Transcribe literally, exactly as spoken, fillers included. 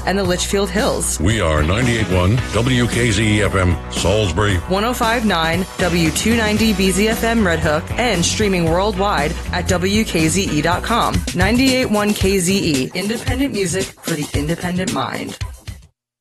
and the Litchfield Hills. We are ninety-eight point one W K Z E F M, Salisbury. one oh five point nine W two ninety B Z F M Red Hook, and streaming worldwide at W K Z E dot com. ninety-eight point one K Z E, independent music for the independent mind.